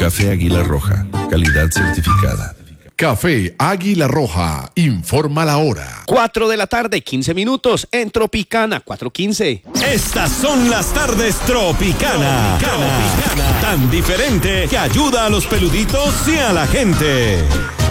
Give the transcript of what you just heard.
Café Águila Roja, calidad certificada. Café Águila Roja, informa la hora. 4 de la tarde, 15 minutos, en Tropicana, 4:15. Estas son las tardes Tropicana. Tan diferente que ayuda a los peluditos y a la gente.